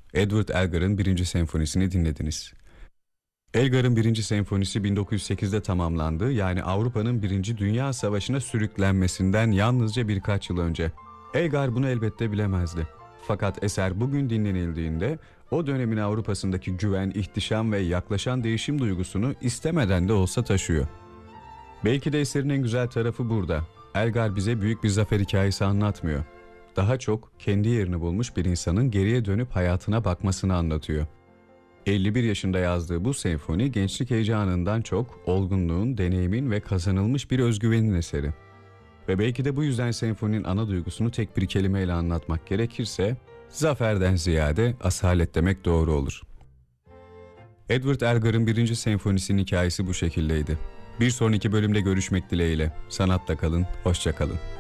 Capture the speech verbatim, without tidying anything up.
Edward Elgar'ın birinci senfonisini dinlediniz. Elgar'ın birinci senfonisi bin dokuz yüz sekizde tamamlandı, yani Avrupa'nın Birinci Dünya Savaşı'na sürüklenmesinden yalnızca birkaç yıl önce. Elgar bunu elbette bilemezdi. Fakat eser bugün dinlenildiğinde o dönemin Avrupa'sındaki güven, ihtişam ve yaklaşan değişim duygusunu istemeden de olsa taşıyor. Belki de eserin en güzel tarafı burada. Elgar bize büyük bir zafer hikayesi anlatmıyor. Daha çok kendi yerini bulmuş bir insanın geriye dönüp hayatına bakmasını anlatıyor. elli bir yaşında yazdığı bu senfoni gençlik heyecanından çok olgunluğun, deneyimin ve kazanılmış bir özgüvenin eseri. Ve belki de bu yüzden senfoninin ana duygusunu tek bir kelimeyle anlatmak gerekirse zaferden ziyade asalet demek doğru olur. Edward Elgar'ın birinci senfonisinin hikayesi bu şekildeydi. Bir sonraki bölümde görüşmek dileğiyle. Sanatta kalın, hoşça kalın.